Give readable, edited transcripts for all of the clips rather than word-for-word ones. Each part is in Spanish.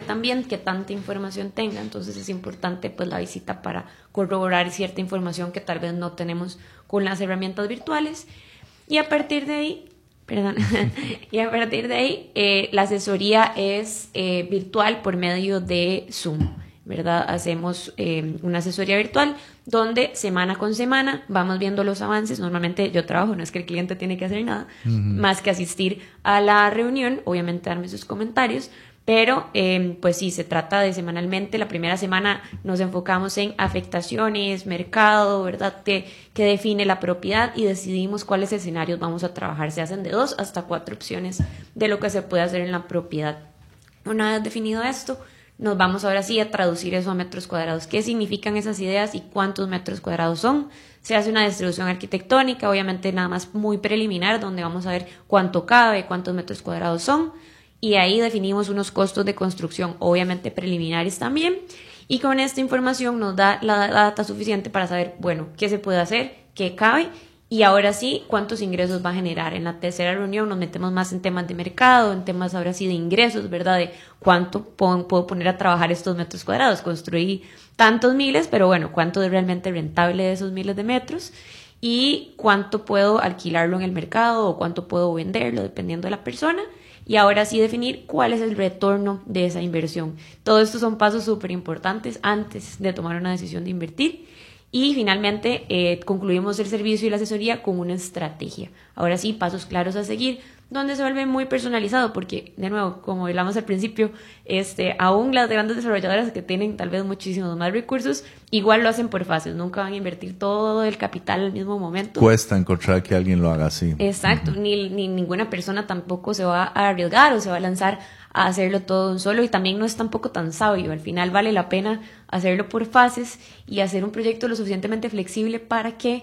también qué tanta información tenga, entonces es importante pues la visita para corroborar cierta información que tal vez no tenemos con las herramientas virtuales. Y a partir de ahí, la asesoría es virtual por medio de Zoom, ¿verdad? Hacemos una asesoría virtual donde semana con semana vamos viendo los avances. Normalmente yo trabajo, no es que el cliente tiene que hacer nada, más que asistir a la reunión, obviamente darme sus comentarios, pero pues sí, se trata de semanalmente. La primera semana nos enfocamos en afectaciones, mercado, ¿verdad? Que define la propiedad y decidimos cuáles escenarios vamos a trabajar. Se hacen de 2 hasta 4 opciones de lo que se puede hacer en la propiedad. Una vez definido esto, nos vamos ahora sí a traducir eso a metros cuadrados. ¿Qué significan esas ideas y cuántos metros cuadrados son? Se hace una distribución arquitectónica, obviamente nada más muy preliminar, donde vamos a ver cuánto cabe, cuántos metros cuadrados son. Y ahí definimos unos costos de construcción, obviamente preliminares también, y con esta información nos da la data suficiente para saber, bueno, qué se puede hacer, qué cabe, y ahora sí, cuántos ingresos va a generar. En la tercera reunión nos metemos más en temas de mercado, en temas ahora sí de ingresos, ¿verdad? De cuánto puedo poner a trabajar estos metros cuadrados. Construí tantos miles, pero bueno, cuánto es realmente rentable de esos miles de metros, y cuánto puedo alquilarlo en el mercado o cuánto puedo venderlo, dependiendo de la persona. Y ahora sí definir cuál es el retorno de esa inversión. Todo esto son pasos súper importantes antes de tomar una decisión de invertir. Y finalmente concluimos el servicio y la asesoría con una estrategia. Ahora sí, pasos claros a seguir, donde se vuelve muy personalizado, porque de nuevo, como hablamos al principio, aún las grandes desarrolladoras que tienen tal vez muchísimos más recursos, igual lo hacen por fases, nunca van a invertir todo el capital al mismo momento. Cuesta encontrar que alguien lo haga así. Exacto, ni ninguna persona tampoco se va a arriesgar o se va a lanzar a hacerlo todo de un solo, y también no es tampoco tan sabio. Al final vale la pena hacerlo por fases y hacer un proyecto lo suficientemente flexible para que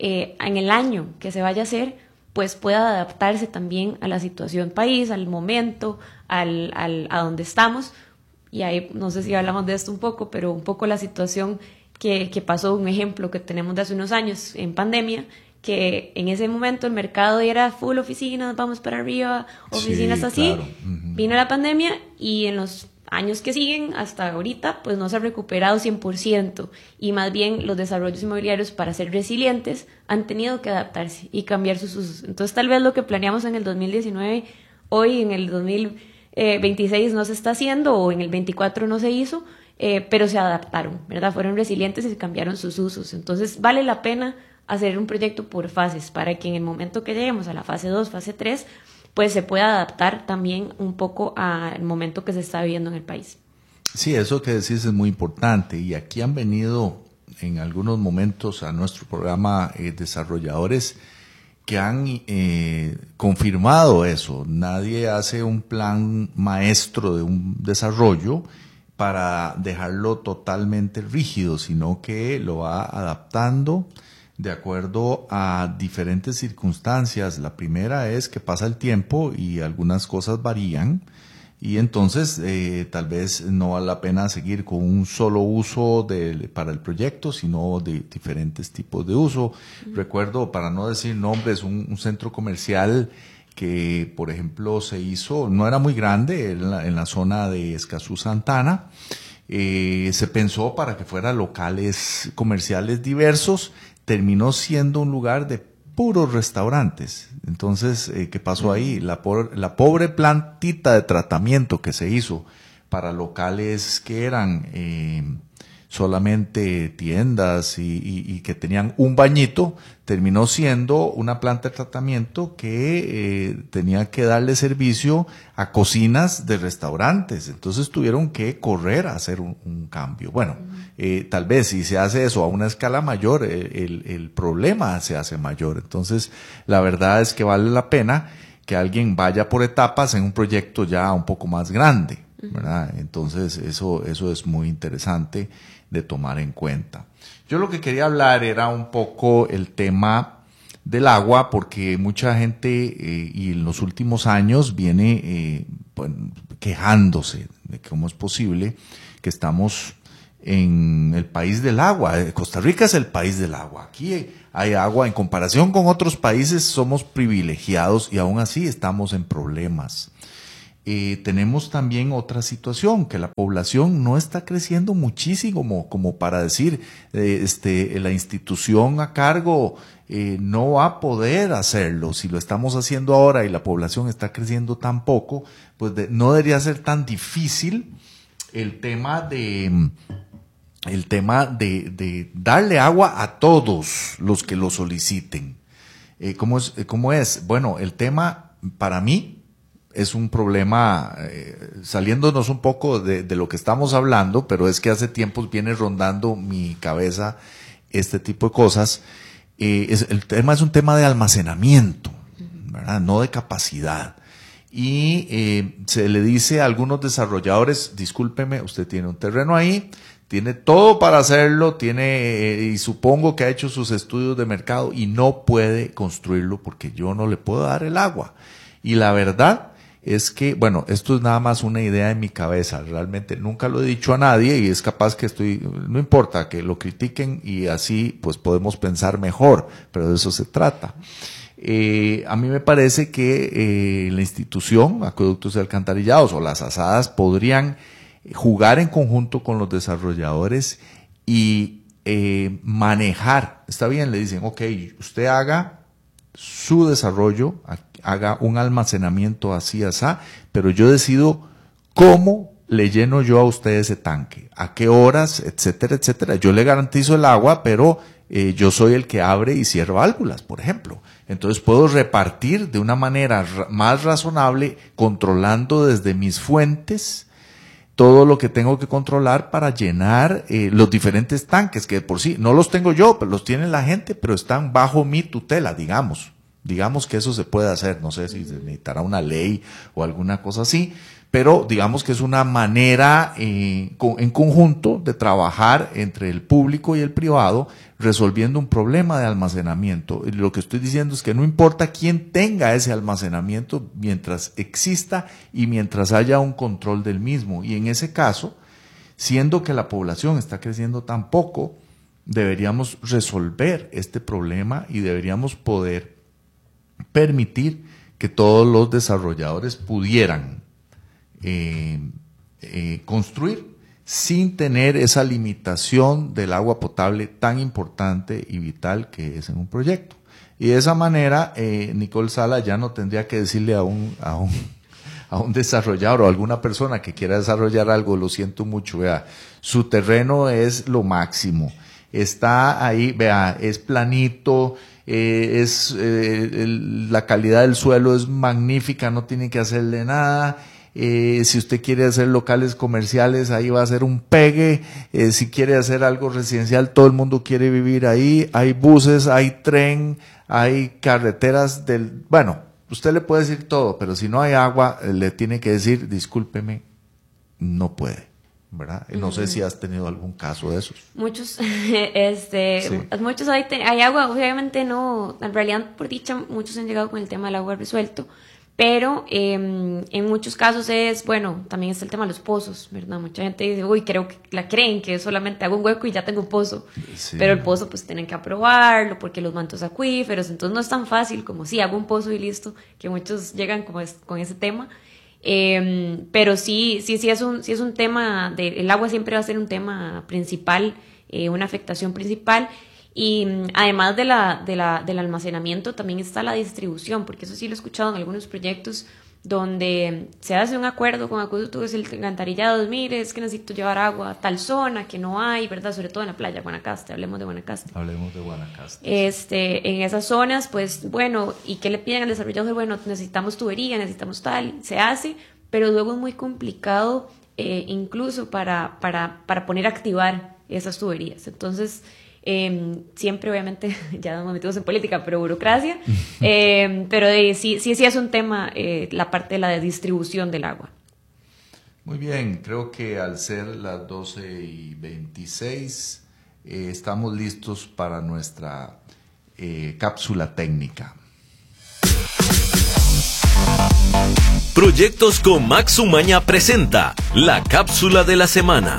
en el año que se vaya a hacer, pues pueda adaptarse también a la situación país, al momento, a donde estamos. Y ahí no sé si hablamos de esto un poco, pero un poco la situación que pasó, un ejemplo que tenemos de hace unos años en pandemia, que en ese momento el mercado era full oficinas, vamos para arriba, oficinas sí, así. Claro. Vino la pandemia y en los años que siguen hasta ahorita pues no se ha recuperado 100%, y más bien los desarrollos inmobiliarios, para ser resilientes, han tenido que adaptarse y cambiar sus usos. Entonces tal vez lo que planeamos en el 2019 hoy en el 2026 no se está haciendo, o en el 24 no se hizo, pero se adaptaron, ¿verdad? Fueron resilientes y cambiaron sus usos. Entonces vale la pena hacer un proyecto por fases para que en el momento que lleguemos a la fase 2, fase 3, pues se pueda adaptar también un poco al momento que se está viviendo en el país. Sí, eso que decís es muy importante, y aquí han venido en algunos momentos a nuestro programa desarrolladores que han confirmado eso. Nadie hace un plan maestro de un desarrollo para dejarlo totalmente rígido, sino que lo va adaptando de acuerdo a diferentes circunstancias. La primera es que pasa el tiempo y algunas cosas varían, y entonces tal vez no vale la pena seguir con un solo uso para el proyecto, sino de diferentes tipos de uso. Recuerdo, para no decir nombres, un centro comercial que, por ejemplo, se hizo, no era muy grande, en la zona de Escazú, Santana. Se pensó para que fuera locales comerciales diversos, terminó siendo un lugar de puros restaurantes. Entonces, ¿qué pasó ahí? La pobre plantita de tratamiento que se hizo para locales que eran solamente tiendas y que tenían un bañito, terminó siendo una planta de tratamiento que tenía que darle servicio a cocinas de restaurantes. Entonces tuvieron que correr a hacer un cambio. Bueno, tal vez si se hace eso a una escala mayor, el problema se hace mayor. Entonces, la verdad es que vale la pena que alguien vaya por etapas en un proyecto ya un poco más grande, ¿verdad? Entonces, eso es muy interesante de tomar en cuenta. Yo lo que quería hablar era un poco el tema del agua, porque mucha gente y en los últimos años viene quejándose de cómo es posible que estamos en el país del agua. Costa Rica es el país del agua. Aquí hay agua. En comparación con otros países somos privilegiados y aún así estamos en problemas. tenemos también otra situación, que la población no está creciendo muchísimo como para decir, la institución a cargo no va a poder hacerlo. Si lo estamos haciendo ahora y la población está creciendo tan poco, pues no debería ser tan difícil el tema de darle agua a todos los que lo soliciten. ¿Cómo es? Bueno, el tema para mí es un problema, saliéndonos un poco de lo que estamos hablando, pero es que hace tiempo viene rondando mi cabeza este tipo de cosas. El tema es un tema de almacenamiento, ¿verdad? No de capacidad. Y se le dice a algunos desarrolladores, discúlpeme, usted tiene un terreno ahí, tiene todo para hacerlo, y supongo que ha hecho sus estudios de mercado y no puede construirlo porque yo no le puedo dar el agua. Y la verdad es que, bueno, esto es nada más una idea en mi cabeza, realmente nunca lo he dicho a nadie y es capaz que no importa que lo critiquen y así pues podemos pensar mejor, pero de eso se trata. A mí me parece que la institución, Acueductos y Alcantarillados o las asadas podrían jugar en conjunto con los desarrolladores y manejar. Está bien, le dicen, ok, usted haga su desarrollo, haga un almacenamiento así, pero yo decido cómo le lleno yo a usted ese tanque, a qué horas, etcétera, etcétera. Yo le garantizo el agua, pero yo soy el que abre y cierra válvulas, por ejemplo. Entonces puedo repartir de una manera más razonable, controlando desde mis fuentes todo lo que tengo que controlar para llenar los diferentes tanques, que por sí no los tengo yo, pero los tiene la gente, pero están bajo mi tutela, digamos. Digamos que eso se puede hacer, no sé si se necesitará una ley o alguna cosa así, pero digamos que es una manera en conjunto de trabajar entre el público y el privado resolviendo un problema de almacenamiento. Y lo que estoy diciendo es que no importa quién tenga ese almacenamiento mientras exista y mientras haya un control del mismo. Y en ese caso, siendo que la población está creciendo tan poco, deberíamos resolver este problema y deberíamos poder permitir que todos los desarrolladores pudieran construir sin tener esa limitación del agua potable tan importante y vital que es en un proyecto. Y de esa manera, Nicole Sala ya no tendría que decirle a un desarrollador o a alguna persona que quiera desarrollar algo, lo siento mucho, vea, su terreno es lo máximo, está ahí, vea, es planito, la calidad del suelo es magnífica, no tiene que hacerle nada. Si usted quiere hacer locales comerciales, ahí va a ser un pegue. Si quiere hacer algo residencial, todo el mundo quiere vivir ahí. Hay buses, hay tren, hay carreteras bueno, usted le puede decir todo, pero si no hay agua, le tiene que decir, discúlpeme, no puede, ¿verdad? No sé si has tenido algún caso de esos. Muchos, Sí. muchos hay agua, obviamente no, en realidad por dicha, muchos han llegado con el tema del agua resuelto. Pero en muchos casos también está el tema de los pozos, ¿verdad? Mucha gente dice, creen que solamente hago un hueco y ya tengo un pozo. Sí. Pero el pozo pues tienen que aprobarlo porque los mantos acuíferos, entonces no es tan fácil como hago un pozo y listo, que muchos llegan con ese tema. Pero sí es un tema, el agua siempre va a ser un tema principal, una afectación principal. Y además del almacenamiento también está la distribución, porque eso sí lo he escuchado en algunos proyectos donde se hace un acuerdo con Acueductos y Alcantarillados, mire, es que necesito llevar agua a tal zona que no hay, ¿verdad? Sobre todo en la playa, Guanacaste, hablemos de Guanacaste. En esas zonas, pues bueno, ¿y qué le piden al desarrollador? Bueno, necesitamos tubería, necesitamos tal, se hace, pero luego es muy complicado incluso para poner a activar esas tuberías. Entonces, siempre obviamente ya nos metimos en política, pero burocracia, pero sí es un tema la parte de la distribución del agua. Muy bien, creo que al ser las 12:26 estamos listos para nuestra cápsula técnica. Proyectos con Max Umaña presenta la cápsula de la semana.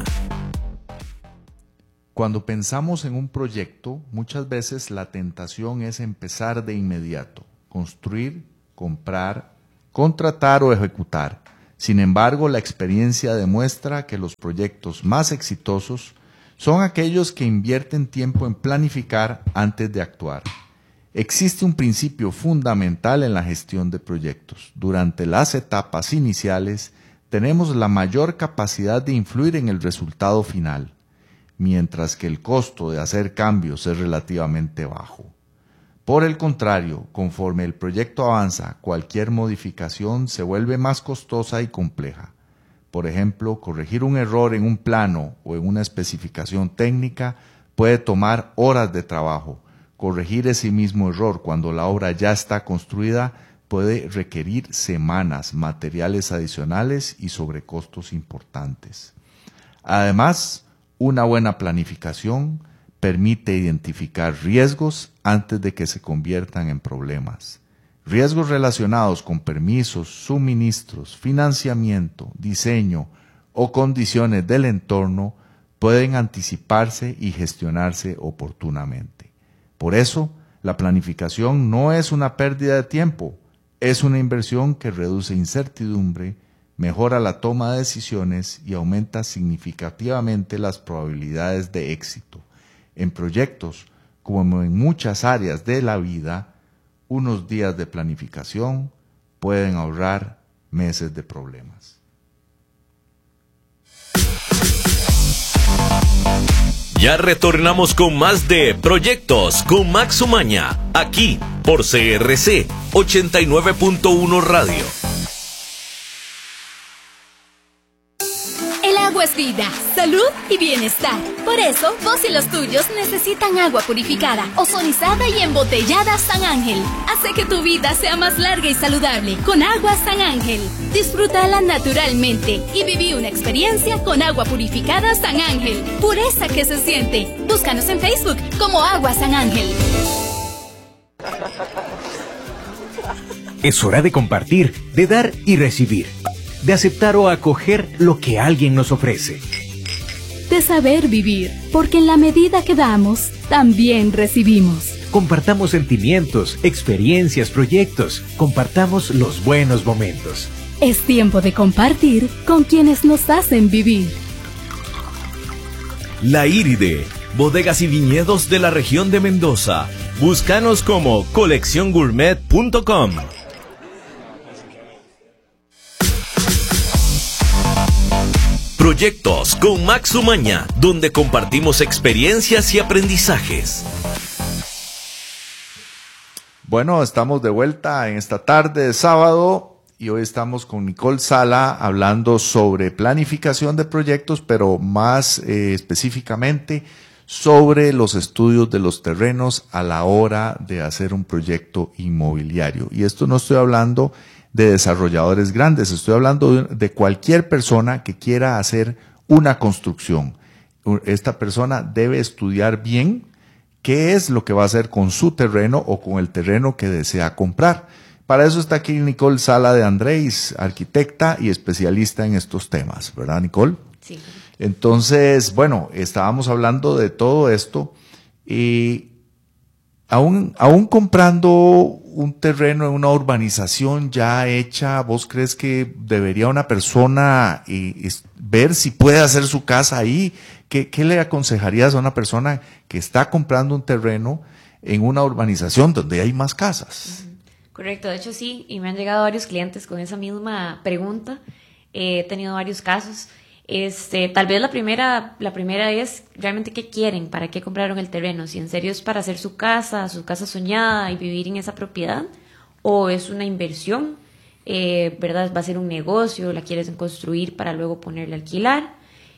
Cuando pensamos en un proyecto, muchas veces la tentación es empezar de inmediato, construir, comprar, contratar o ejecutar, Sin embargo, la experiencia demuestra que los proyectos más exitosos son aquellos que invierten tiempo en planificar antes de actuar. Existe un principio fundamental en la gestión de proyectos. Durante las etapas iniciales, tenemos la mayor capacidad de influir en el resultado final, mientras que el costo de hacer cambios es relativamente bajo. Por el contrario, conforme el proyecto avanza, cualquier modificación se vuelve más costosa y compleja. Por ejemplo, corregir un error en un plano o en una especificación técnica puede tomar horas de trabajo. Corregir ese mismo error cuando la obra ya está construida puede requerir semanas, materiales adicionales y sobrecostos importantes. Además, una buena planificación permite identificar riesgos antes de que se conviertan en problemas. Riesgos relacionados con permisos, suministros, financiamiento, diseño o condiciones del entorno pueden anticiparse y gestionarse oportunamente. Por eso, la planificación no es una pérdida de tiempo, es una inversión que reduce incertidumbre, mejora la toma de decisiones y aumenta significativamente las probabilidades de éxito. En proyectos, como en muchas áreas de la vida, unos días de planificación pueden ahorrar meses de problemas. Ya retornamos con más de Proyectos con Max Umaña, aquí por CRC 89.1 Radio. El agua es vida, salud y bienestar. Por eso, vos y los tuyos necesitan agua purificada, ozonizada y embotellada San Ángel. Hace que tu vida sea más larga y saludable con agua San Ángel. Disfrútala naturalmente y viví una experiencia con agua purificada San Ángel. Pureza que se siente. Búscanos en Facebook como Agua San Ángel. Es hora de compartir, de dar y recibir, de aceptar o acoger lo que alguien nos ofrece. De saber vivir, porque en la medida que damos, también recibimos. Compartamos sentimientos, experiencias, proyectos. Compartamos los buenos momentos. Es tiempo de compartir con quienes nos hacen vivir. La Iride, bodegas y viñedos de la región de Mendoza. Búscanos como colecciongourmet.com. Proyectos con Max Umaña, donde compartimos experiencias y aprendizajes. Bueno, estamos de vuelta en esta tarde de sábado y hoy estamos con Nicole Sala hablando sobre planificación de proyectos, pero más específicamente sobre los estudios de los terrenos a la hora de hacer un proyecto inmobiliario. Y esto no estoy hablando de desarrolladores grandes, estoy hablando de cualquier persona que quiera hacer una construcción. Esta persona debe estudiar bien qué es lo que va a hacer con su terreno o con el terreno que desea comprar. Para eso está aquí Nicole Sala de Andrés, arquitecta y especialista en estos temas, ¿verdad, Nicole? Sí. Entonces, bueno, estábamos hablando de todo esto y aún comprando un terreno en una urbanización ya hecha, ¿vos crees que debería una persona ver si puede hacer su casa ahí? ¿Qué le aconsejarías a una persona que está comprando un terreno en una urbanización donde hay más casas? Correcto, de hecho sí, y me han llegado varios clientes con esa misma pregunta. He tenido varios casos. Tal vez la primera es realmente qué quieren, para qué compraron el terreno, si en serio es para hacer su casa soñada y vivir en esa propiedad, o es una inversión, ¿verdad? Va a ser un negocio, la quieres construir para luego ponerle a alquilar,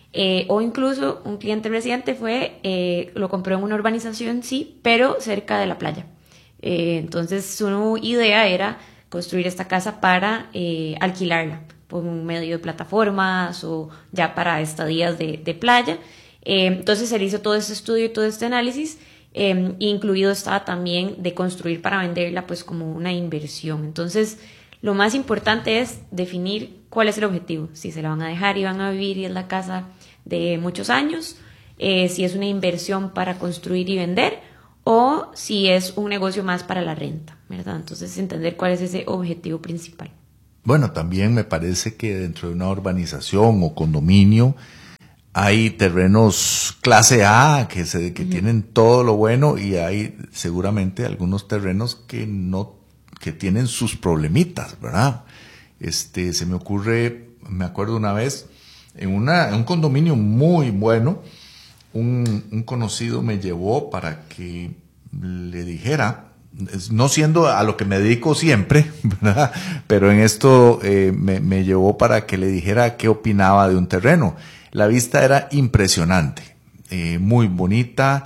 o incluso un cliente reciente lo compró en una urbanización, sí, pero cerca de la playa. Entonces su idea era construir esta casa para alquilarla por un medio de plataformas o ya para estadías de playa. Entonces se le hizo todo este estudio y todo este análisis, incluido estaba también de construir para venderla pues como una inversión. Entonces lo más importante es definir cuál es el objetivo, si se la van a dejar y van a vivir y es la casa de muchos años, si es una inversión para construir y vender o si es un negocio más para la renta, ¿verdad? Entonces entender cuál es ese objetivo principal. Bueno, también me parece que dentro de una urbanización o condominio hay terrenos clase A que tienen todo lo bueno, y hay seguramente algunos terrenos que tienen sus problemitas, ¿verdad? Se me ocurre, me acuerdo una vez en un condominio muy bueno, un conocido me llevó para que le dijera, no siendo a lo que me dedico siempre, ¿verdad? Pero en esto me llevó para que le dijera qué opinaba de un terreno. La vista era impresionante, muy bonita,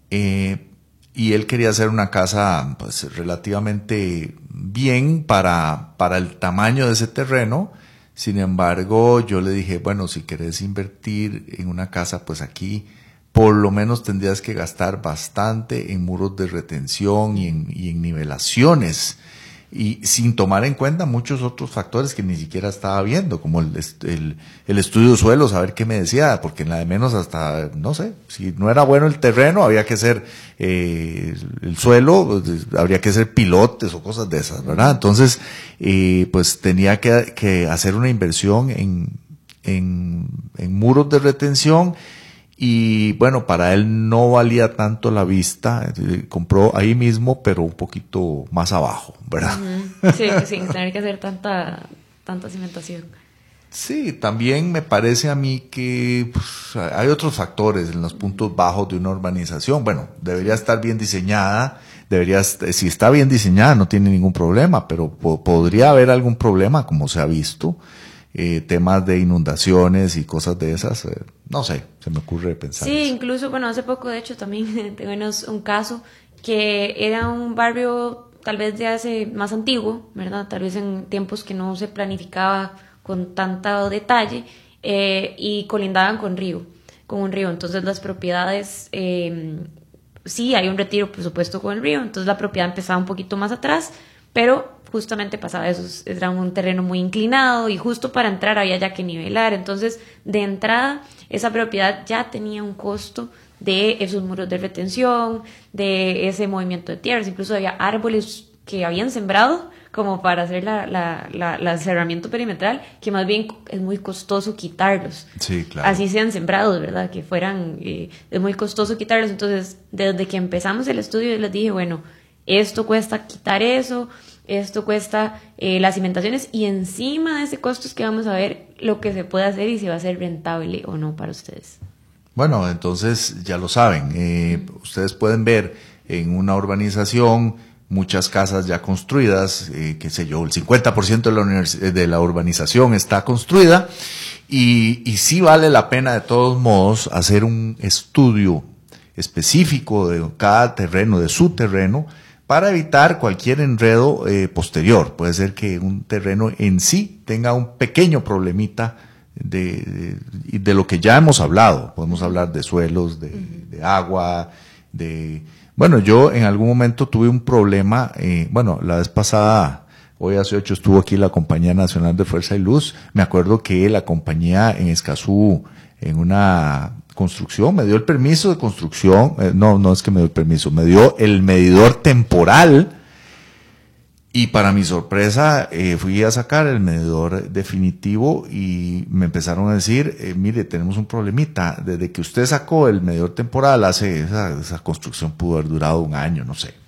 y él quería hacer una casa pues relativamente bien para el tamaño de ese terreno. Sin embargo, yo le dije, bueno, si querés invertir en una casa, pues aquí por lo menos tendrías que gastar bastante en muros de retención y en nivelaciones, y sin tomar en cuenta muchos otros factores que ni siquiera estaba viendo, como el estudio de suelos, a ver qué me decía, porque en la de menos hasta, no sé, si no era bueno el terreno, había que hacer el suelo, habría que hacer pilotes o cosas de esas, ¿verdad? Entonces, pues tenía que hacer una inversión en muros de retención. Y bueno, para él no valía tanto la vista, compró ahí mismo, pero un poquito más abajo, ¿verdad? Sí, sin tener que hacer tanta cimentación. Sí, también me parece a mí que pues, hay otros factores en los puntos bajos de una urbanización. Bueno, debería estar bien diseñada, si está bien diseñada no tiene ningún problema, pero podría haber algún problema, como se ha visto. Temas de inundaciones y cosas de esas, no sé, se me ocurre pensar. Sí, eso. Incluso, bueno, hace poco de hecho también tuvimos un caso que era un barrio tal vez de hace más antiguo, ¿verdad? Tal vez en tiempos que no se planificaba con tanto detalle, y colindaban con un río, entonces las propiedades, sí hay un retiro por supuesto con el río, entonces la propiedad empezaba un poquito más atrás, pero justamente pasaba eso, era un terreno muy inclinado y justo para entrar había ya que nivelar, entonces de entrada esa propiedad ya tenía un costo de esos muros de retención, de ese movimiento de tierras, incluso había árboles que habían sembrado como para hacer la cerramiento perimetral, que más bien es muy costoso quitarlos. Sí, claro. Así sean sembrados, ¿verdad? Que fueran, es muy costoso quitarlos, entonces desde que empezamos el estudio yo les dije, bueno, esto cuesta quitar eso, esto cuesta las cimentaciones, y encima de ese costo es que vamos a ver lo que se puede hacer y si va a ser rentable o no para ustedes. Bueno, entonces ya lo saben, ustedes pueden ver en una urbanización muchas casas ya construidas, qué sé yo, el 50% de la urbanización está construida, y sí vale la pena de todos modos hacer un estudio específico de cada terreno, de su terreno, para evitar cualquier enredo posterior. Puede ser que un terreno en sí tenga un pequeño problemita de lo que ya hemos hablado. Podemos hablar de suelos, de agua, Bueno, yo en algún momento tuve un problema, la vez pasada, hoy hace 8 estuvo aquí la Compañía Nacional de Fuerza y Luz. Me acuerdo que la compañía en Escazú, en una construcción, me dio el permiso de construcción, no es que me dio el permiso, me dio el medidor temporal, y para mi sorpresa fui a sacar el medidor definitivo y me empezaron a decir, mire, tenemos un problemita, desde que usted sacó el medidor temporal, esa construcción pudo haber durado 1 año, no sé.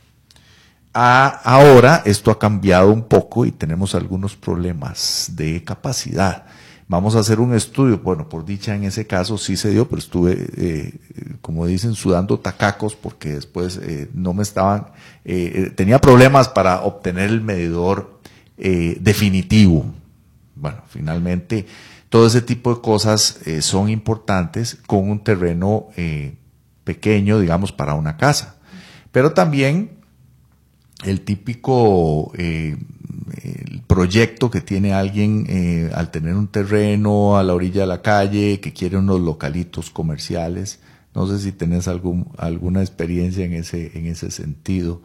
Ahora esto ha cambiado un poco y tenemos algunos problemas de capacidad. Vamos a hacer un estudio. Bueno, por dicha en ese caso sí se dio, pero estuve, como dicen, sudando tacacos, porque después no me estaban, tenía problemas para obtener el medidor definitivo. Bueno, finalmente todo ese tipo de cosas son importantes con un terreno pequeño, digamos, para una casa. Pero también el típico el proyecto que tiene alguien al tener un terreno a la orilla de la calle, que quiere unos localitos comerciales. No sé si tenés alguna experiencia en ese sentido,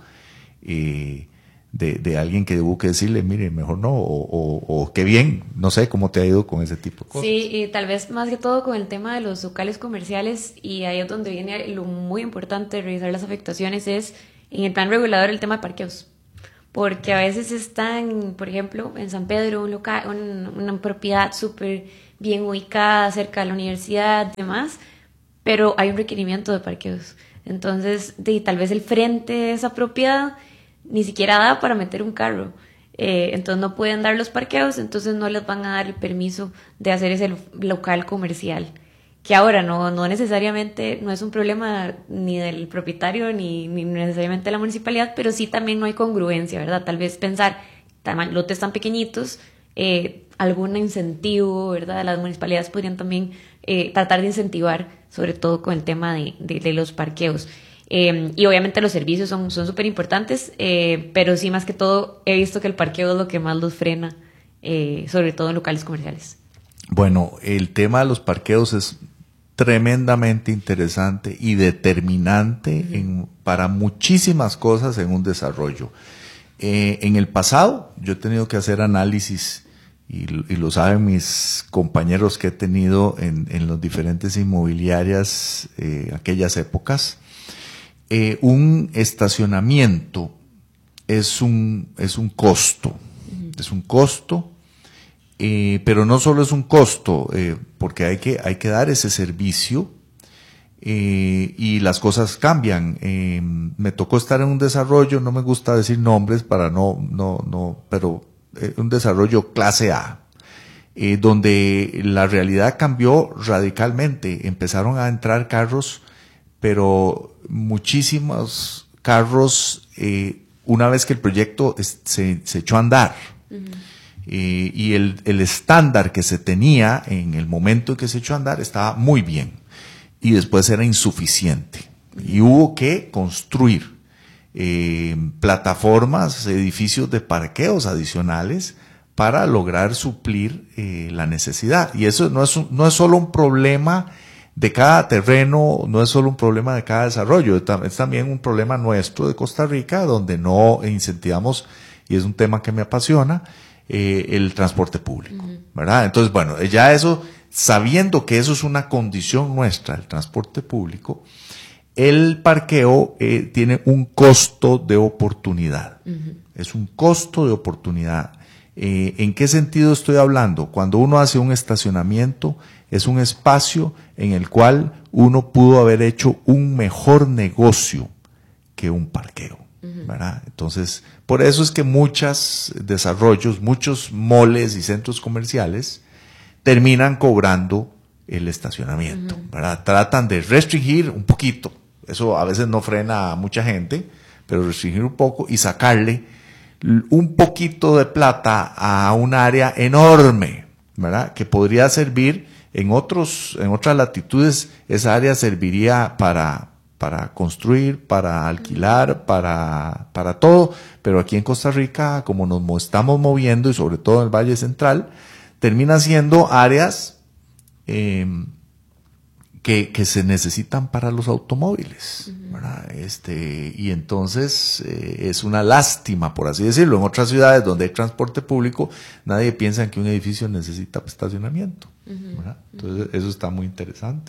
de alguien que hubo que decirle, mire, mejor no, o qué bien, no sé cómo te ha ido con ese tipo de cosas. Sí, y tal vez más que todo con el tema de los locales comerciales, y ahí es donde viene lo muy importante de revisar las afectaciones, es en el plan regulador el tema de parqueos. porque a veces están, por ejemplo, en San Pedro, una propiedad súper bien ubicada, cerca de la universidad y demás, pero hay un requerimiento de parqueos. Entonces, tal vez el frente de esa propiedad ni siquiera da para meter un carro. Entonces no pueden dar los parqueos, entonces no les van a dar el permiso de hacer ese local comercial. Que ahora no necesariamente, no es un problema ni del propietario ni necesariamente de la municipalidad, pero sí también no hay congruencia, ¿verdad? Tal vez pensar, lotes tan pequeñitos, algún incentivo, ¿verdad? Las municipalidades podrían también tratar de incentivar, sobre todo con el tema de los parqueos. Y obviamente los servicios son súper importantes, pero sí, más que todo, he visto que el parqueo es lo que más los frena, sobre todo en locales comerciales. Bueno, el tema de los parqueos es tremendamente interesante y determinante para muchísimas cosas en un desarrollo. En el pasado, yo he tenido que hacer análisis, y lo saben mis compañeros que he tenido en las diferentes inmobiliarias aquellas épocas. Un estacionamiento es un costo, es un costo, pero no solo es un costo, porque hay que dar ese servicio, y las cosas cambian. Me tocó estar en un desarrollo, no me gusta decir nombres para pero un desarrollo clase A, donde la realidad cambió radicalmente. Empezaron a entrar carros, pero muchísimos carros, una vez que el proyecto se echó a andar. Y el estándar que se tenía en el momento en que se echó a andar estaba muy bien, y después era insuficiente, y hubo que construir plataformas, edificios de parqueos adicionales para lograr suplir la necesidad. Y eso no es solo un problema de cada terreno, no es solo un problema de cada desarrollo, es también un problema nuestro de Costa Rica, donde no incentivamos, y es un tema que me apasiona, el transporte público, ¿verdad? Entonces, bueno, ya eso, sabiendo que eso es una condición nuestra, el transporte público, el parqueo tiene un costo de oportunidad. Es un costo de oportunidad. ¿En qué sentido estoy hablando? Cuando uno hace un estacionamiento, es un espacio en el cual uno pudo haber hecho un mejor negocio que un parqueo, ¿verdad? Entonces, por eso es que muchos desarrollos, muchos moles y centros comerciales terminan cobrando el estacionamiento, ¿verdad? Tratan de restringir un poquito, eso a veces no frena a mucha gente, pero restringir un poco y sacarle un poquito de plata a un área enorme, ¿verdad? Que podría servir en otras latitudes. Esa área serviría para construir, para alquilar, para todo, pero aquí en Costa Rica, como nos estamos moviendo, y sobre todo en el Valle Central, termina siendo áreas que se necesitan para los automóviles, ¿verdad? Y entonces es una lástima, por así decirlo. En otras ciudades donde hay transporte público, nadie piensa en que un edificio necesita estacionamiento, ¿verdad? Entonces eso está muy interesante.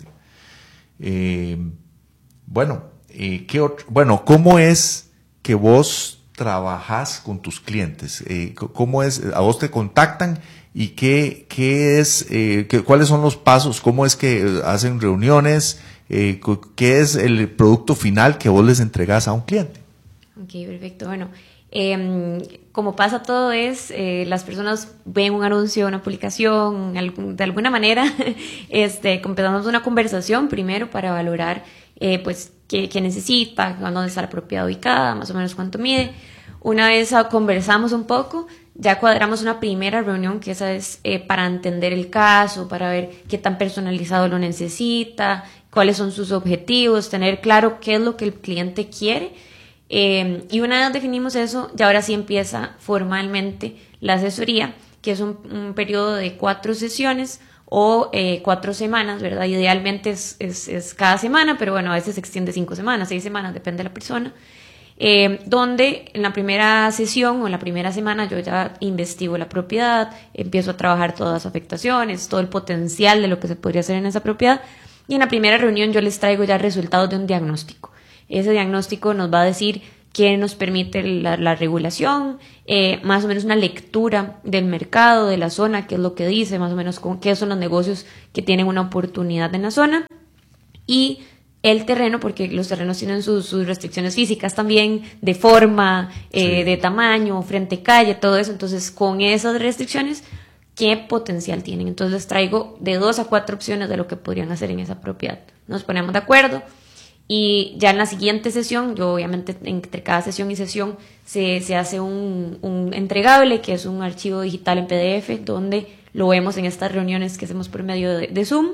¿Cómo es que vos trabajás con tus clientes? ¿Cómo es? ¿A vos te contactan? ¿Y cuáles son los pasos? ¿Cómo es que hacen reuniones? ¿Qué es el producto final que vos les entregás a un cliente? Ok, perfecto. Bueno, como pasa todo las personas ven un anuncio, una publicación, de alguna manera, empezamos una conversación primero para valorar, qué necesita, dónde está la propiedad ubicada, más o menos cuánto mide. Una vez conversamos un poco, ya cuadramos una primera reunión, que esa es para entender el caso, para ver qué tan personalizado lo necesita, cuáles son sus objetivos, tener claro qué es lo que el cliente quiere. Y una vez definimos eso, ya ahora sí empieza formalmente la asesoría, que es un periodo de 4 sesiones o 4 semanas, ¿verdad? Idealmente es cada semana, pero bueno, a veces se extiende 5 semanas, 6 semanas, depende de la persona. Donde en la primera sesión o en la primera semana yo ya investigo la propiedad, empiezo a trabajar todas las afectaciones, todo el potencial de lo que se podría hacer en esa propiedad, y en la primera reunión yo les traigo ya resultados de un diagnóstico. Ese diagnóstico nos va a decir qué nos permite la regulación, más o menos una lectura del mercado, de la zona, qué es lo que dice, más o menos qué son los negocios que tienen una oportunidad en la zona, y el terreno, porque los terrenos tienen sus restricciones físicas también, de forma, de tamaño, frente calle, todo eso. Entonces, con esas restricciones, ¿qué potencial tienen? Entonces, les traigo de 2 a 4 opciones de lo que podrían hacer en esa propiedad. Nos ponemos de acuerdo y ya en la siguiente sesión, yo obviamente entre cada sesión y sesión se hace un entregable, que es un archivo digital en PDF, donde lo vemos en estas reuniones que hacemos por medio de Zoom.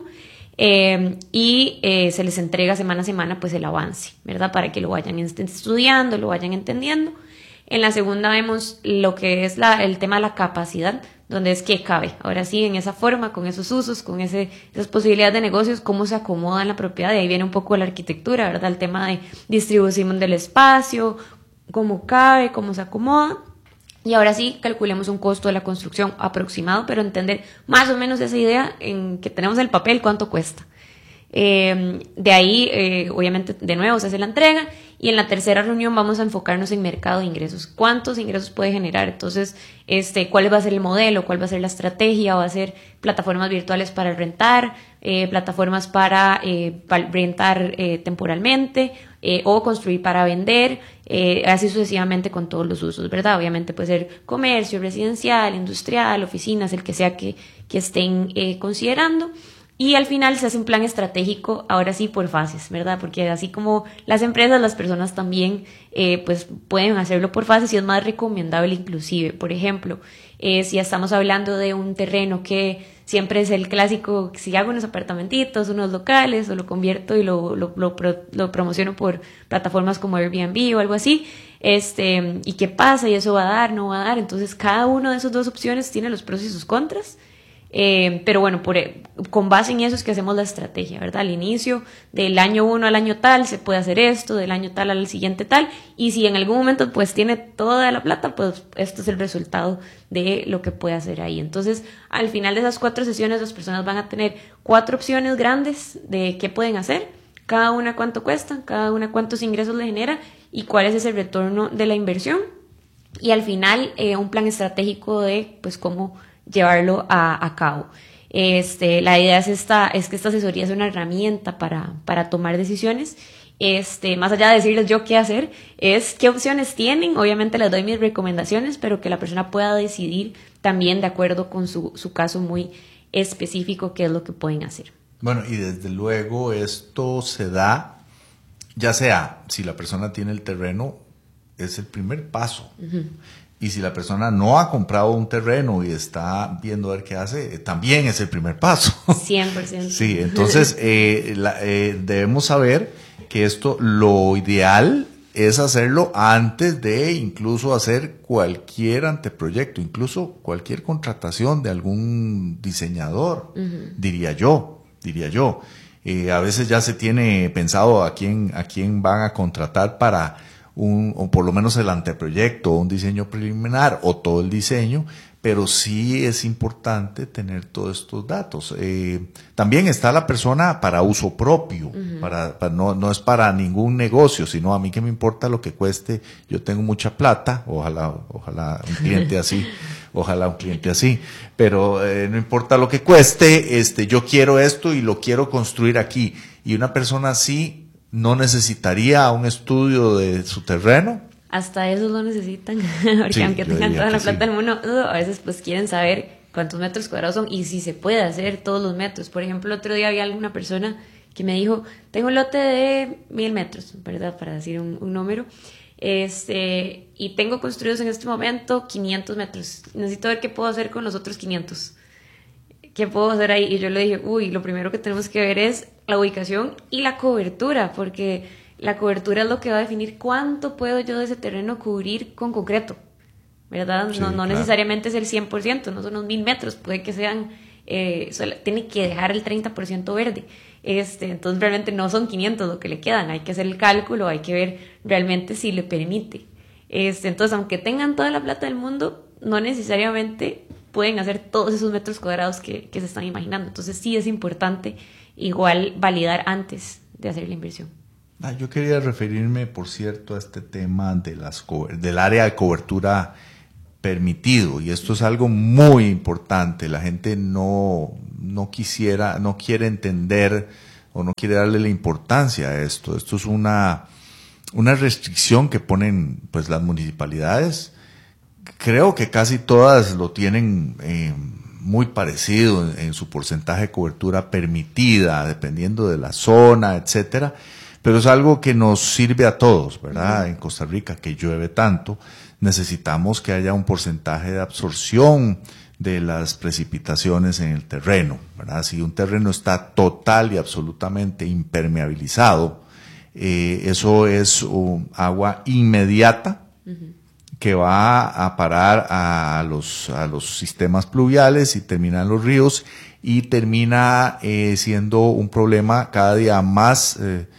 Y se les entrega semana a semana pues el avance, ¿verdad? Para que lo vayan estudiando, lo vayan entendiendo. En la segunda vemos lo que es el tema de la capacidad, donde es que cabe, ahora sí, en esa forma, con esos usos, con esas posibilidades de negocios, cómo se acomoda en la propiedad. Y ahí viene un poco la arquitectura, ¿verdad? El tema de distribución del espacio, cómo cabe, cómo se acomoda. Y ahora sí, calculemos un costo de la construcción aproximado, pero entender más o menos esa idea en que tenemos el papel, cuánto cuesta. De ahí, obviamente, de nuevo se hace la entrega, y en la tercera reunión vamos a enfocarnos en mercado de ingresos. ¿Cuántos ingresos puede generar? Entonces, ¿cuál va a ser el modelo? ¿Cuál va a ser la estrategia? ¿Va a ser plataformas virtuales para rentar? ¿Plataformas para rentar temporalmente? ¿O construir para vender? Así sucesivamente con todos los usos, ¿verdad? Obviamente puede ser comercio, residencial, industrial, oficinas, el que sea que estén considerando. Y al final se hace un plan estratégico, ahora sí por fases, ¿verdad? Porque así como las empresas, las personas también pues pueden hacerlo por fases, y es más recomendable inclusive. Por ejemplo, si estamos hablando de un terreno que siempre es el clásico, si hago unos apartamentitos, unos locales, o lo convierto y lo promociono por plataformas como Airbnb o algo así, ¿y qué pasa? ¿Y eso va a dar? ¿No va a dar? Entonces cada una de esas dos opciones tiene los pros y sus contras. Pero bueno, con base en eso es que hacemos la estrategia, ¿verdad? Al inicio, del año 1 al año tal, se puede hacer esto, del año tal al siguiente tal, y si en algún momento pues tiene toda la plata, pues esto es el resultado de lo que puede hacer ahí. Entonces, al final de esas 4 sesiones, las personas van a tener 4 opciones grandes de qué pueden hacer, cada una cuánto cuesta, cada una cuántos ingresos le genera y cuál es ese retorno de la inversión, y al final un plan estratégico de pues cómo llevarlo a cabo. La idea es que esta asesoría es una herramienta para tomar decisiones. Más allá de decirles yo qué hacer, es qué opciones tienen. Obviamente les doy mis recomendaciones, pero que la persona pueda decidir también de acuerdo con su caso muy específico qué es lo que pueden hacer. Bueno, y desde luego esto se da, ya sea si la persona tiene el terreno, es el primer paso. Uh-huh. Y si la persona no ha comprado un terreno y está viendo a ver qué hace, también es el primer paso. 100%. Sí, entonces debemos saber que esto, lo ideal es hacerlo antes de incluso hacer cualquier anteproyecto, incluso cualquier contratación de algún diseñador, uh-huh. diría yo. A veces ya se tiene pensado a quién van a contratar para o por lo menos el anteproyecto, un diseño preliminar o todo el diseño, pero sí es importante tener todos estos datos. También está la persona para uso propio, uh-huh. No es para ningún negocio, sino a mí que me importa lo que cueste. Yo tengo mucha plata, ojalá un cliente así, pero no importa lo que cueste, yo quiero esto y lo quiero construir aquí. Y una persona así no necesitaría un estudio de su terreno. Hasta eso lo necesitan, porque sí, aunque tengan toda la plata del mundo, a veces pues quieren saber cuántos metros cuadrados son y si se puede hacer todos los metros. Por ejemplo, el otro día había alguna persona que me dijo, tengo un lote de 1000 metros, ¿verdad? Para decir un número, y tengo construidos en este momento 500 metros. Necesito ver qué puedo hacer con los otros 500. ¿Qué puedo hacer ahí? Y yo le dije, lo primero que tenemos que ver es la ubicación y la cobertura, porque la cobertura es lo que va a definir cuánto puedo yo de ese terreno cubrir con concreto, ¿verdad? Sí, no claro. Necesariamente es el 100%, no son los 1000 metros, puede que sean, tiene que dejar el 30% verde. Entonces realmente no son 500 lo que le quedan, hay que hacer el cálculo, hay que ver realmente si le permite. Entonces, aunque tengan toda la plata del mundo, no necesariamente pueden hacer todos esos metros cuadrados que se están imaginando. Entonces sí es importante igual validar antes de hacer la inversión. Yo quería referirme, por cierto, a este tema de del área de cobertura permitido, y esto es algo muy importante. La gente no quiere entender o no quiere darle la importancia a esto. Esto es una restricción que ponen pues las municipalidades. Creo que casi todas lo tienen muy parecido en su porcentaje de cobertura permitida, dependiendo de la zona, etcétera. Pero es algo que nos sirve a todos, ¿verdad? En Costa Rica, que llueve tanto, necesitamos que haya un porcentaje de absorción de las precipitaciones en el terreno, ¿verdad? Si un terreno está total y absolutamente impermeabilizado, eso es agua inmediata que va a parar a los sistemas pluviales y termina en los ríos, y termina siendo un problema cada día más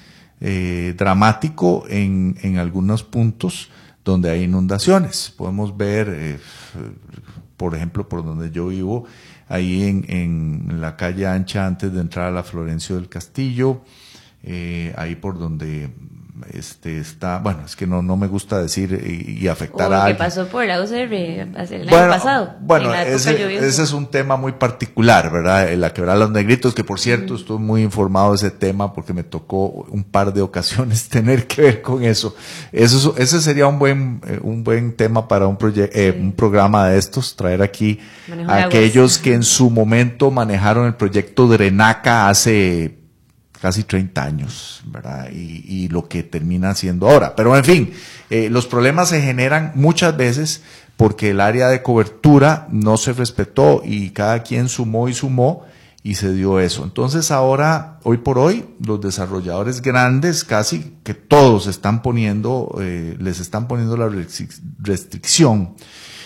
dramático en algunos puntos donde hay inundaciones. Podemos ver, por ejemplo, por donde yo vivo, ahí en la calle ancha antes de entrar a la Florencio del Castillo, ahí por donde está, bueno, es que no me gusta decir y afectar a alguien. ¿Qué pasó por la UCR el año pasado? Bueno, ese es un tema muy particular, ¿verdad? La quebrada de los Negritos, que por cierto estoy muy informado de ese tema porque me tocó un par de ocasiones tener que ver con eso. Ese sería un buen tema para un programa de estos, traer aquí a aquellos que en su momento manejaron el proyecto Drenaca hace casi 30 años, ¿verdad? Y lo que termina siendo ahora. Pero en fin, los problemas se generan muchas veces porque el área de cobertura no se respetó y cada quien sumó y se dio eso. Entonces ahora, hoy por hoy, los desarrolladores grandes casi que todos les están poniendo la restricción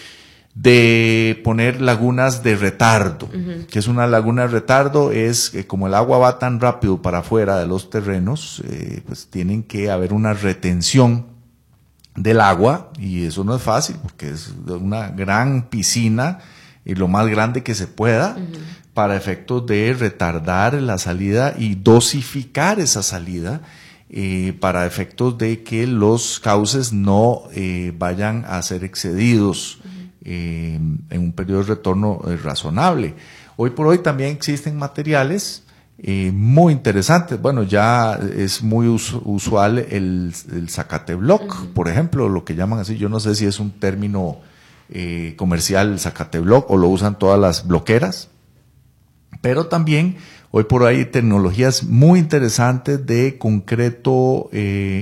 de poner lagunas de retardo. Que es una laguna de retardo, es que como el agua va tan rápido para afuera de los terrenos, pues tienen que haber una retención del agua, y eso no es fácil porque es una gran piscina y lo más grande que se pueda, para efectos de retardar la salida y dosificar esa salida, para efectos de que los cauces no vayan a ser excedidos en un periodo de retorno razonable. Hoy por hoy también existen materiales muy interesantes. Bueno, ya es muy usual el zacatebloc, por ejemplo, lo que llaman así. Yo no sé si es un término comercial, el zacatebloc, o lo usan todas las bloqueras, pero también hoy por hoy hay tecnologías muy interesantes de concreto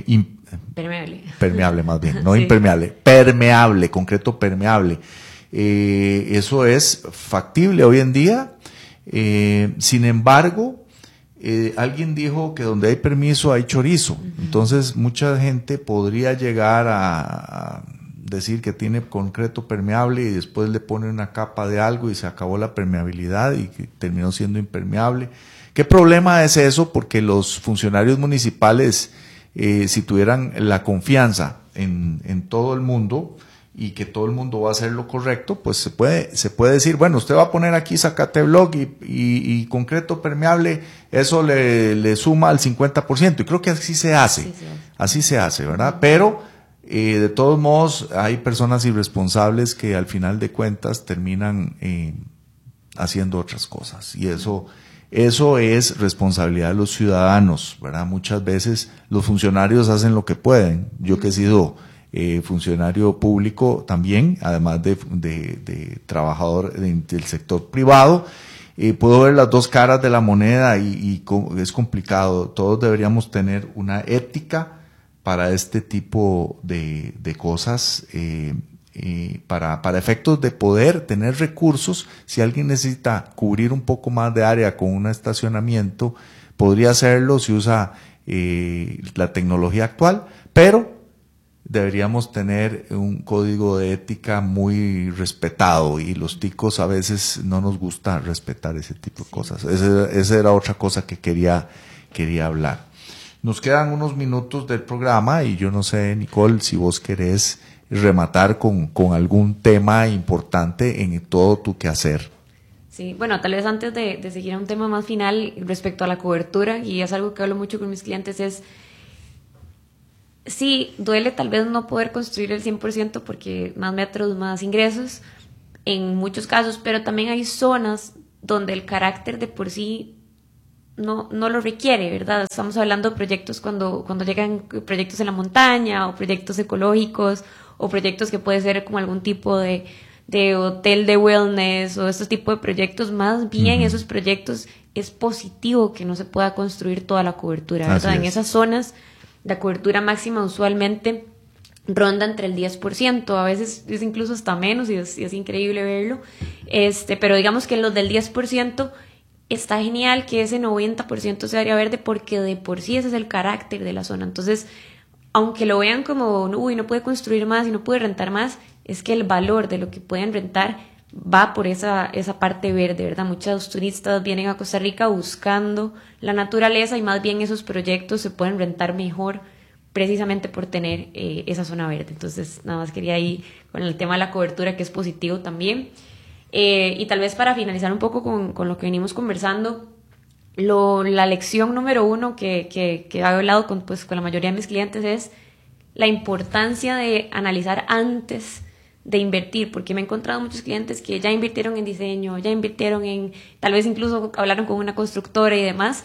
permeable más bien, no sí. Impermeable, permeable, concreto permeable. Eso es factible hoy en día. Sin embargo, alguien dijo que donde hay permiso hay chorizo. Entonces mucha gente podría llegar a decir que tiene concreto permeable y después le pone una capa de algo y se acabó la permeabilidad y que terminó siendo impermeable. ¿Qué problema es eso? Porque los funcionarios municipales, si tuvieran la confianza en todo el mundo y que todo el mundo va a hacer lo correcto, pues se puede decir, bueno, usted va a poner aquí zacatebloc y concreto permeable, eso le suma al 50%, y creo que así se hace, así se hace, ¿verdad? Pero de todos modos hay personas irresponsables que al final de cuentas terminan haciendo otras cosas, y eso es responsabilidad de los ciudadanos, ¿verdad? Muchas veces los funcionarios hacen lo que pueden. Yo que he sido funcionario público también, además de trabajador del sector privado, puedo ver las dos caras de la moneda y es complicado. Todos deberíamos tener una ética para este tipo de cosas, para efectos de poder tener recursos. Si alguien necesita cubrir un poco más de área con un estacionamiento, podría hacerlo si usa la tecnología actual, pero deberíamos tener un código de ética muy respetado, y los ticos a veces no nos gusta respetar ese tipo de cosas. Esa era otra cosa que quería hablar. Nos quedan unos minutos del programa y yo no sé, Nicole, si vos querés rematar con algún tema importante en todo tu quehacer. Sí, bueno, tal vez antes de seguir a un tema más final respecto a la cobertura, y es algo que hablo mucho con mis clientes, es sí, duele tal vez no poder construir el 100% porque más metros, más ingresos en muchos casos, pero también hay zonas donde el carácter de por sí no lo requiere, ¿verdad? Estamos hablando de proyectos cuando llegan proyectos en la montaña o proyectos ecológicos o proyectos que puede ser como algún tipo de hotel de wellness o estos tipos de proyectos. Más bien esos proyectos es positivo que no se pueda construir toda la cobertura, ¿verdad? En esas zonas la cobertura máxima usualmente ronda entre el 10%, a veces es incluso hasta menos y es increíble verlo, pero digamos que en los del 10% está genial que ese 90% sea área verde porque de por sí ese es el carácter de la zona. Entonces, aunque lo vean como, uy, no puede construir más y no puede rentar más, es que el valor de lo que pueden rentar va por esa parte verde, ¿verdad? Muchos turistas vienen a Costa Rica buscando la naturaleza y más bien esos proyectos se pueden rentar mejor precisamente por tener esa zona verde. Entonces, nada más quería ir con el tema de la cobertura, que es positivo también. Y tal vez para finalizar un poco con lo que venimos conversando, la lección número 1 que he hablado con la mayoría de mis clientes es la importancia de analizar antes de invertir, porque me he encontrado muchos clientes que ya invirtieron en diseño, ya invirtieron en, tal vez incluso hablaron con una constructora y demás,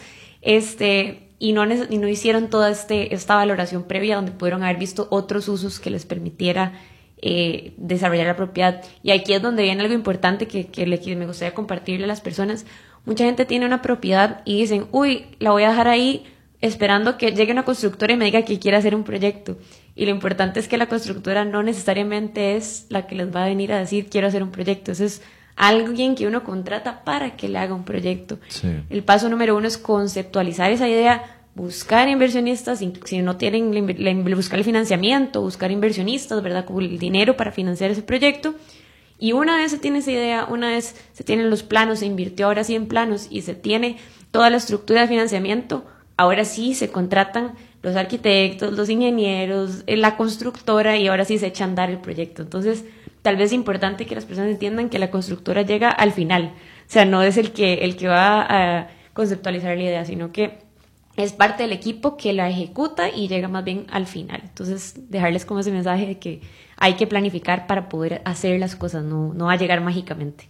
y no hicieron toda esta valoración previa donde pudieron haber visto otros usos que les permitiera desarrollar la propiedad. Y aquí es donde viene algo importante que me gustaría compartirle a las personas. Mucha gente tiene una propiedad y dicen, uy, la voy a dejar ahí esperando que llegue una constructora y me diga que quiere hacer un proyecto. Y lo importante es que la constructora no necesariamente es la que les va a venir a decir quiero hacer un proyecto. Eso es alguien que uno contrata para que le haga un proyecto. Sí. El paso número 1 es conceptualizar esa idea, buscar inversionistas, si no tienen, buscar el financiamiento, buscar inversionistas, ¿verdad? Como el dinero para financiar ese proyecto. Y una vez se tiene esa idea, una vez se tienen los planos, se invirtió ahora sí en planos y se tiene toda la estructura de financiamiento, ahora sí se contratan los arquitectos, los ingenieros, la constructora y ahora sí se echa a andar el proyecto. Entonces, tal vez es importante que las personas entiendan que la constructora llega al final. O sea, no es el que va a conceptualizar la idea, sino que es parte del equipo que la ejecuta y llega más bien al final. Entonces, dejarles como ese mensaje de que hay que planificar para poder hacer las cosas, no va a llegar mágicamente.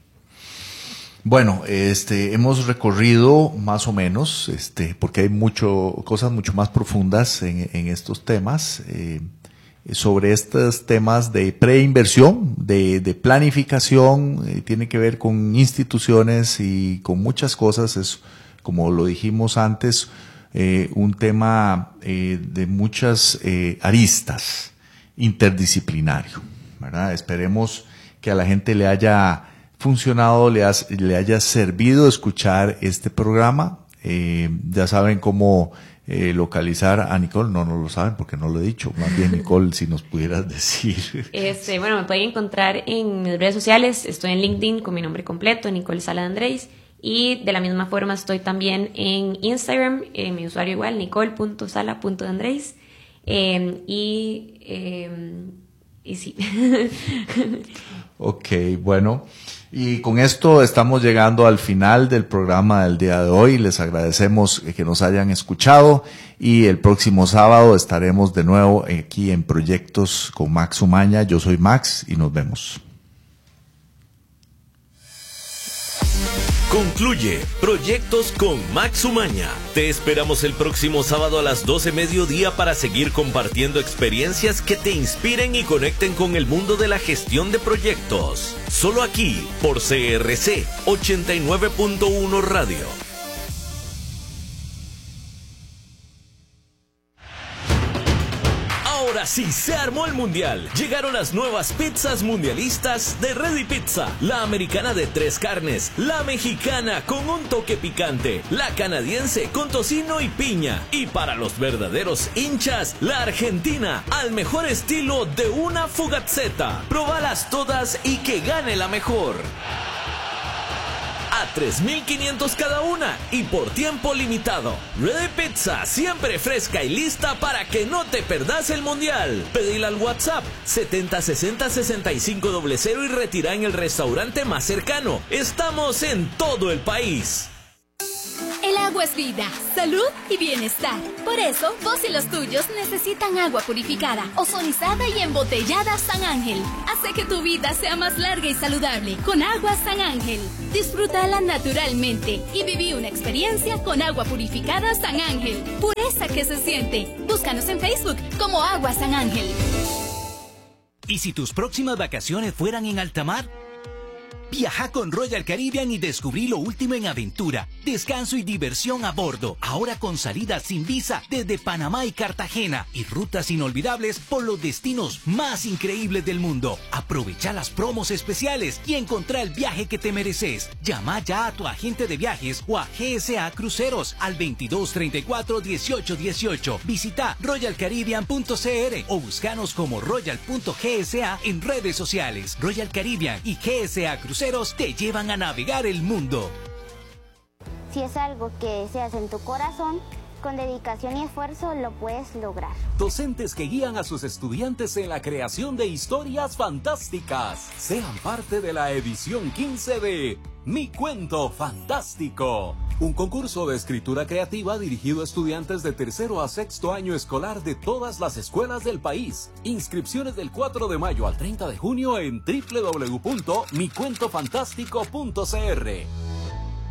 Bueno, hemos recorrido más o menos, porque hay cosas mucho más profundas en estos temas, sobre estos temas de preinversión, de planificación, tiene que ver con instituciones y con muchas cosas, es, como lo dijimos antes, un tema de muchas aristas, interdisciplinario, ¿verdad? Esperemos que a la gente le haya funcionado, le haya servido escuchar este programa. Ya saben cómo localizar a Nicole. No lo saben porque no lo he dicho. Más bien, Nicole, si nos pudieras decir. Bueno, me pueden encontrar en mis redes sociales. Estoy en LinkedIn con mi nombre completo, Nicole Sala Andrés. Y de la misma forma estoy también en Instagram, mi usuario igual, nicole.sala.andrés. Y sí. Ok, bueno. Y con esto estamos llegando al final del programa del día de hoy. Les agradecemos que nos hayan escuchado y el próximo sábado estaremos de nuevo aquí en Proyectos con Max Umaña. Yo soy Max y nos vemos. Concluye Proyectos con Max Umaña. Te esperamos el próximo sábado a las 12 mediodía para seguir compartiendo experiencias que te inspiren y conecten con el mundo de la gestión de proyectos. Solo aquí por CRC 89.1 Radio. Ahora sí, se armó el mundial. Llegaron las nuevas pizzas mundialistas de Ready Pizza. La americana de 3 carnes, la mexicana con un toque picante, la canadiense con tocino y piña. Y para los verdaderos hinchas, la argentina al mejor estilo de una fugazzetta. Probalas todas y que gane la mejor. A 3,500 cada una y por tiempo limitado. Ready Pizza, siempre fresca y lista para que no te perdas el mundial. Pedila al WhatsApp 7060-6500 y retira en el restaurante más cercano. Estamos en todo el país. El Agua es vida, salud y bienestar. Por eso, vos y los tuyos necesitan agua purificada, ozonizada y embotellada San Ángel. Hace que tu vida sea más larga y saludable con agua San Ángel. Disfrútala naturalmente y viví una experiencia con agua purificada San Ángel. Pureza que se siente. Búscanos en Facebook como Agua San Ángel. ¿Y si tus próximas vacaciones fueran en alta mar? Viaja con Royal Caribbean y descubrí lo último en aventura, descanso y diversión a bordo. Ahora con salidas sin visa desde Panamá y Cartagena y rutas inolvidables por los destinos más increíbles del mundo. Aprovecha las promos especiales y encontrá el viaje que te mereces. Llama ya a tu agente de viajes o a GSA Cruceros al 2234-1818. Visita royalcaribbean.cr o búscanos como royal.gsa en redes sociales. Royal Caribbean y GSA Cruceros te llevan a navegar el mundo. Si es algo que deseas en tu corazón, con dedicación y esfuerzo lo puedes lograr. Docentes que guían a sus estudiantes en la creación de historias fantásticas. Sean parte de la edición 15 de Mi Cuento Fantástico. Un concurso de escritura creativa dirigido a estudiantes de tercero a sexto año escolar de todas las escuelas del país. Inscripciones del 4 de mayo al 30 de junio en www.micuentofantástico.cr.